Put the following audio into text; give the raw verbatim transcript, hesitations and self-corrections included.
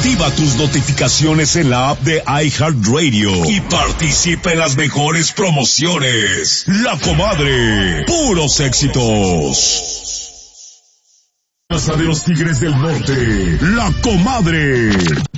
Activa tus notificaciones en la app de iHeartRadio y participa en las mejores promociones. La Comadre, puros éxitos. Casa de los Tigres del Norte, La Comadre.